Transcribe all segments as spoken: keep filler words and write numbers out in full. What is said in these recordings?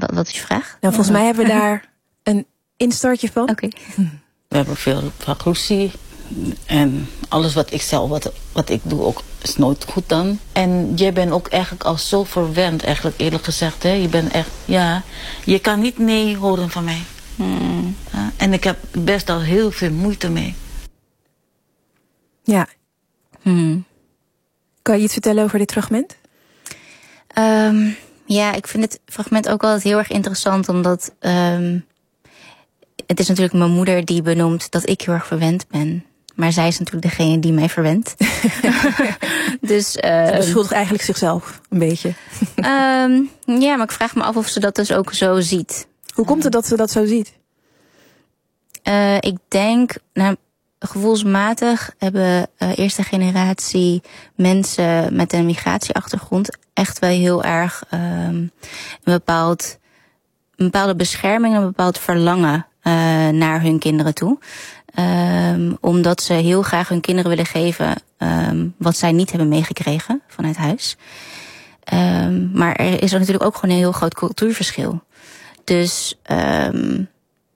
wat, wat is je vraag? Nou, volgens mij hebben we daar een instartje van. Oké. Okay. We hebben veel ruzie. En alles wat ik zelf, wat, wat ik doe, ook is nooit goed dan. En jij bent ook eigenlijk al zo verwend, eigenlijk eerlijk gezegd. Hè? Je bent echt, ja, je kan niet nee horen van mij. Hmm. Ja, en ik heb best al heel veel moeite mee. Ja. Hmm. Kan je iets vertellen over dit fragment? Um, ja, ik vind het fragment ook altijd heel erg interessant, omdat um, het is natuurlijk mijn moeder die benoemt dat ik heel erg verwend ben. Maar zij is natuurlijk degene die mij verwendt. Dus, uh, ze beschuldigt eigenlijk zichzelf een beetje. um, ja, maar ik vraag me af of ze dat dus ook zo ziet. Hoe komt het dat ze dat zo ziet? Uh, ik denk, nou, gevoelsmatig hebben uh, eerste generatie mensen met een migratieachtergrond echt wel heel erg um, een, bepaald, een bepaalde bescherming, een bepaald verlangen uh, naar hun kinderen toe. Um, omdat ze heel graag hun kinderen willen geven um, wat zij niet hebben meegekregen vanuit huis. Um, maar er is er natuurlijk ook gewoon een heel groot cultuurverschil. Dus um,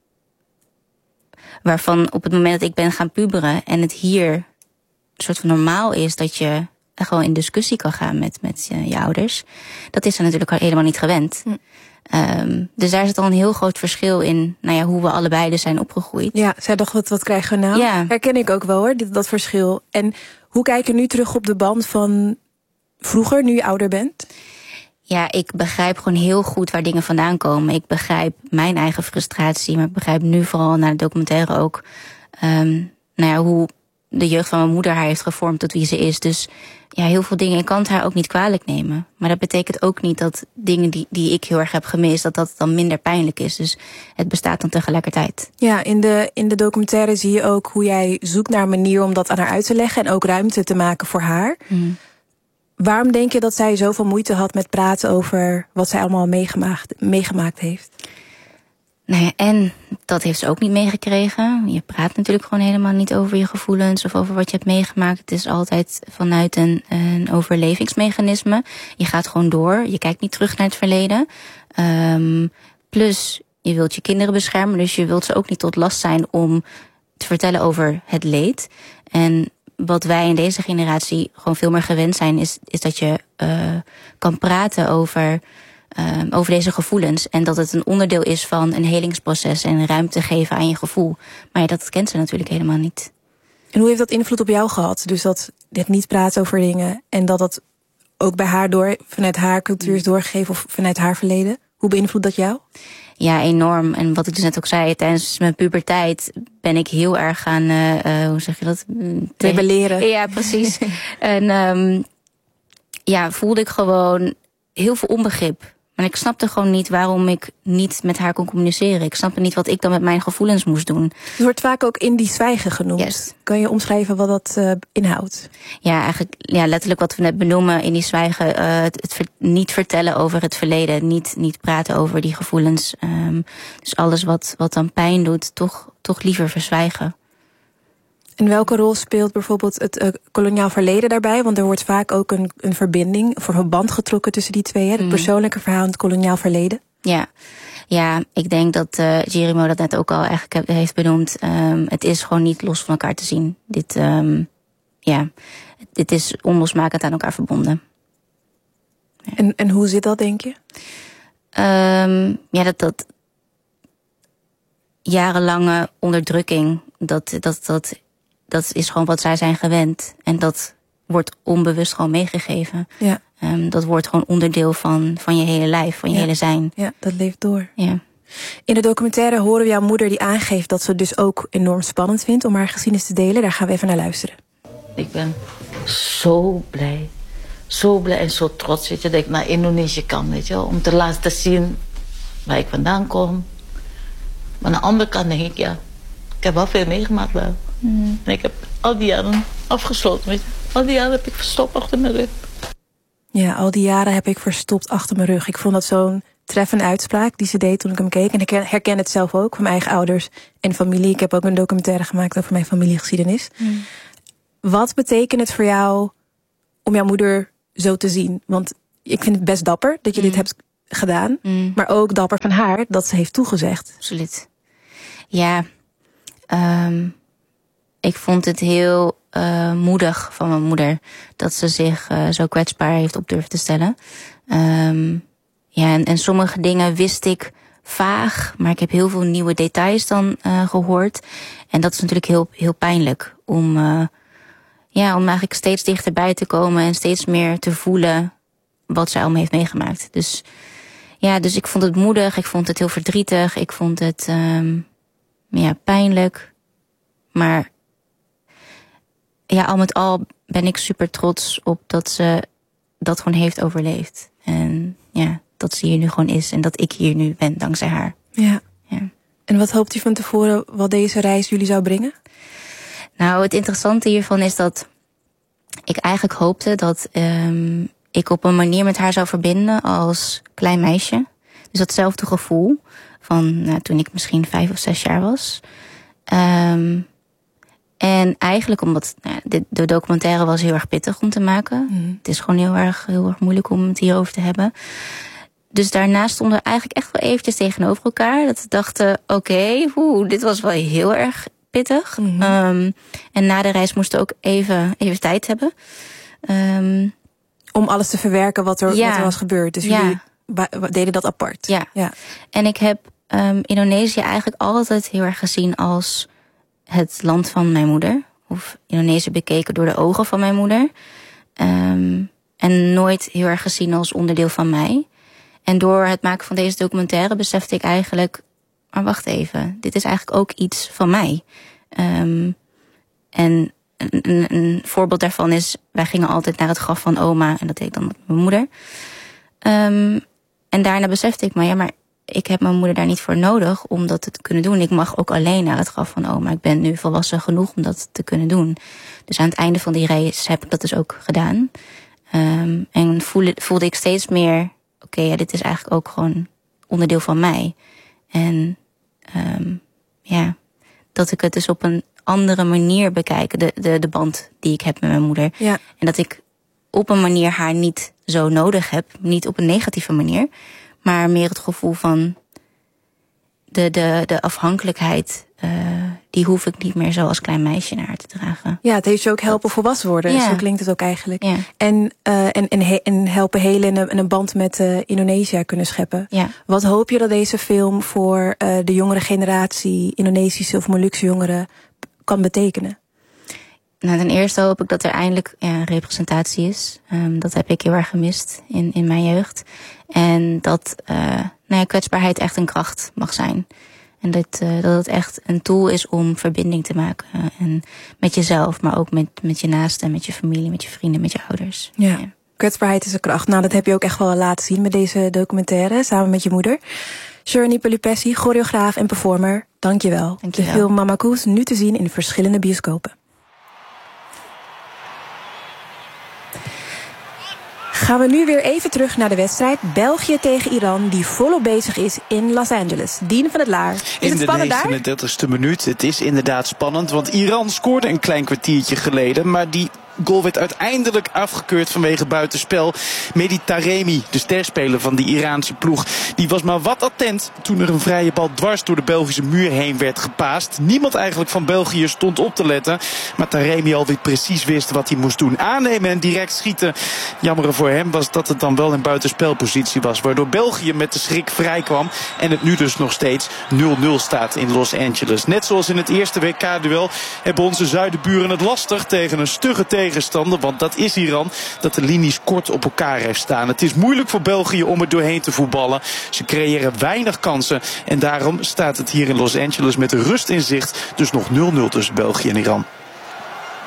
waarvan op het moment dat ik ben gaan puberen en het hier een soort van normaal is dat je gewoon in discussie kan gaan met, met je, je ouders. Dat is er natuurlijk helemaal niet gewend. Hm. Um, dus daar zit al een heel groot verschil in, nou ja, hoe we allebei dus zijn opgegroeid. Ja, zij dacht, wat, wat krijgen we nou? Ja. Herken ik ook wel hoor, dat, dat verschil. En hoe kijk je nu terug op de band van vroeger, nu je ouder bent? Ja, ik begrijp gewoon heel goed waar dingen vandaan komen. Ik begrijp mijn eigen frustratie, maar ik begrijp nu vooral naar de documentaire ook um, nou ja, hoe de jeugd van mijn moeder haar heeft gevormd tot wie ze is. Dus ja, heel veel dingen, ik kan het haar ook niet kwalijk nemen. Maar dat betekent ook niet dat dingen die, die ik heel erg heb gemist, dat dat dan minder pijnlijk is. Dus het bestaat dan tegelijkertijd. Ja, in de, in de documentaire zie je ook hoe jij zoekt naar een manier om dat aan haar uit te leggen en ook ruimte te maken voor haar. Mm. Waarom denk je dat zij zoveel moeite had met praten over wat zij allemaal meegemaakt, meegemaakt heeft? Nou ja, en dat heeft ze ook niet meegekregen. Je praat natuurlijk gewoon helemaal niet over je gevoelens of over wat je hebt meegemaakt. Het is altijd vanuit een, een overlevingsmechanisme. Je gaat gewoon door. Je kijkt niet terug naar het verleden. Um, plus, je wilt je kinderen beschermen. Dus je wilt ze ook niet tot last zijn om te vertellen over het leed. En wat wij in deze generatie gewoon veel meer gewend zijn, is, is dat je uh, kan praten over, uh, over deze gevoelens. En dat het een onderdeel is van een helingsproces en ruimte geven aan je gevoel. Maar ja, dat kent ze natuurlijk helemaal niet. En hoe heeft dat invloed op jou gehad? Dus dat het niet praten over dingen en dat dat ook bij haar door, vanuit haar cultuur is doorgegeven of vanuit haar verleden. Hoe beïnvloedt dat jou? Ja, enorm. En wat ik dus net ook zei, tijdens mijn puberteit ben ik heel erg gaan, uh, uh, hoe zeg je dat? Rebelleren. Ja, precies. En um, ja, voelde ik gewoon heel veel onbegrip. Maar ik snapte gewoon niet waarom ik niet met haar kon communiceren. Ik snapte niet wat ik dan met mijn gevoelens moest doen. Het wordt vaak ook in die zwijgen genoemd. Yes. Kan je omschrijven wat dat uh, inhoudt? Ja, eigenlijk ja, letterlijk wat we net benoemen in die zwijgen. Uh, het het ver, niet vertellen over het verleden. Niet, niet praten over die gevoelens. Um, dus alles wat, wat dan pijn doet, toch, toch liever verzwijgen. En welke rol speelt bijvoorbeeld het uh, koloniaal verleden daarbij? Want er wordt vaak ook een, een verbinding of een verband getrokken tussen die twee. Hè? Het mm. persoonlijke verhaal en het koloniaal verleden. Ja, ja, ik denk dat uh, Jerimo dat net ook al eigenlijk heeft benoemd. Um, het is gewoon niet los van elkaar te zien. Dit, um, ja, dit is onlosmakend aan elkaar verbonden. Ja. En, en hoe zit dat, denk je? Um, ja, dat dat jarenlange onderdrukking, dat dat dat dat is gewoon wat zij zijn gewend. En dat wordt onbewust gewoon meegegeven. Ja. Um, dat wordt gewoon onderdeel van, van je hele lijf, van je ja. hele zijn. Ja, dat leeft door. Ja. In de documentaire horen we jouw moeder die aangeeft dat ze het dus ook enorm spannend vindt om haar geschiedenis te delen. Daar gaan we even naar luisteren. Ik ben zo blij. Zo blij en zo trots, weet je, dat ik naar Indonesië kan, weet je, om te laten zien waar ik vandaan kom. Maar aan de andere kant denk ik, ja, ik heb wel veel meegemaakt wel. Mm. En ik heb al die jaren afgesloten, weet je. Al die jaren heb ik verstopt achter mijn rug. Ja, al die jaren heb ik verstopt achter mijn rug. Ik vond dat zo'n treffende uitspraak die ze deed toen ik hem keek. En ik herken het zelf ook van mijn eigen ouders en familie. Ik heb ook een documentaire gemaakt over mijn familiegeschiedenis. Mm. Wat betekent het voor jou om jouw moeder zo te zien? Want ik vind het best dapper dat je mm. dit hebt gedaan. Mm. Maar ook dapper van haar dat ze heeft toegezegd. Absoluut. Ja, um, ik vond het heel uh, moedig van mijn moeder dat ze zich uh, zo kwetsbaar heeft op durven te stellen. Um, ja, en, en sommige dingen wist ik vaag, maar ik heb heel veel nieuwe details dan uh, gehoord. En dat is natuurlijk heel, heel pijnlijk om, uh, ja, om eigenlijk steeds dichterbij te komen en steeds meer te voelen wat zij allemaal heeft meegemaakt. Dus ja, dus ik vond het moedig, ik vond het heel verdrietig, ik vond het um, ja, pijnlijk. Maar ja, al met al ben ik super trots op dat ze dat gewoon heeft overleefd. En ja, dat ze hier nu gewoon is en dat ik hier nu ben dankzij haar. Ja. Ja. En wat hoopt u van tevoren wat deze reis jullie zou brengen? Nou, het interessante hiervan is dat ik eigenlijk hoopte dat um, ik op een manier met haar zou verbinden als klein meisje. Dus datzelfde gevoel van nou, toen ik misschien vijf of zes jaar was. Um, en eigenlijk omdat nou, de, de documentaire was heel erg pittig om te maken. Mm. Het is gewoon heel erg, heel erg moeilijk om het hierover te hebben. Dus daarna stonden we eigenlijk echt wel eventjes tegenover elkaar. Dat we dachten, oké, okay, dit was wel heel erg pittig. Mm-hmm. Um, en na de reis moesten we ook even, even tijd hebben. Um, Om alles te verwerken wat er, ja. wat er was gebeurd. Dus jullie ja. ba- deden dat apart. Ja. ja. En ik heb um, Indonesië eigenlijk altijd heel erg gezien als het land van mijn moeder. Of Indonesië bekeken door de ogen van mijn moeder. Um, en nooit heel erg gezien als onderdeel van mij. En door het maken van deze documentaire besefte ik eigenlijk, maar wacht even, dit is eigenlijk ook iets van mij. Um, en een, een, een voorbeeld daarvan is, wij gingen altijd naar het graf van oma en dat deed ik dan met mijn moeder. Um, en daarna besefte ik, maar ja, maar ik heb mijn moeder daar niet voor nodig om dat te kunnen doen. Ik mag ook alleen naar het graf van oma. Ik ben nu volwassen genoeg om dat te kunnen doen. Dus aan het einde van die reis heb ik dat dus ook gedaan. Um, en voelde, voelde ik steeds meer, oké, okay, ja, dit is eigenlijk ook gewoon onderdeel van mij. En um, ja, dat ik het dus op een andere manier bekijk, de, de, de band die ik heb met mijn moeder. Ja. En dat ik op een manier haar niet zo nodig heb, niet op een negatieve manier, maar meer het gevoel van de, de, de afhankelijkheid, uh, die hoef ik niet meer zo als klein meisje naar haar te dragen. Ja, het heeft je ook helpen dat, volwassen worden. Ja. Zo klinkt het ook eigenlijk. Ja. En, uh, en, en, he, en helpen helen en een band met uh, Indonesië kunnen scheppen. Ja. Wat hoop je dat deze film voor uh, de jongere generatie Indonesische of Molukse jongeren kan betekenen? Nou, ten eerste hoop ik dat er eindelijk ja, representatie is. Um, dat heb ik heel erg gemist in, in mijn jeugd. En dat uh, nou ja, kwetsbaarheid echt een kracht mag zijn. En dat, uh, dat het echt een tool is om verbinding te maken. Uh, en met jezelf, maar ook met, met je naasten, met je familie, met je vrienden, met je ouders. Ja. Ja. Kwetsbaarheid is een kracht. Nou, dat heb je ook echt wel laten zien met deze documentaire, samen met je moeder. Shirney Pelupessy, choreograaf en performer, dank je wel. Dank je wel. De film Mama Koes nu te zien in verschillende bioscopen. Gaan we nu weer even terug naar de wedstrijd België tegen Iran, die volop bezig is in Los Angeles. Dien van het Laar. Is in het spannend daar? In de negenendertigste minuut. Het is inderdaad spannend, want Iran scoorde een klein kwartiertje geleden, maar die goal werd uiteindelijk afgekeurd vanwege buitenspel. Mehdi Taremi, de sterspeler van die Iraanse ploeg, die was maar wat attent toen er een vrije bal dwars door de Belgische muur heen werd gepaast. Niemand eigenlijk van België stond op te letten, maar Taremi alweer precies wist wat hij moest doen. Aannemen en direct schieten. Jammer voor hem was dat het dan wel in buitenspelpositie was, waardoor België met de schrik vrij kwam en het nu dus nog steeds nul nul staat in Los Angeles. Net zoals in het eerste W K-duel hebben onze zuidenburen het lastig tegen een stugge tegenstander, want dat is Iran, dat de linies kort op elkaar heeft staan. Het is moeilijk voor België om er doorheen te voetballen. Ze creëren weinig kansen en daarom staat het hier in Los Angeles met de rust in zicht. Dus nog nul nul tussen België en Iran.